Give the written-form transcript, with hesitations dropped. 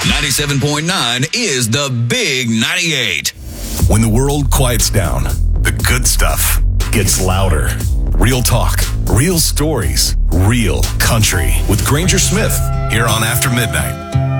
97.9 is the Big 98. When the world quiets down, the good stuff gets louder. Real talk, real stories, real country. With Granger Smith, here on After Midnight.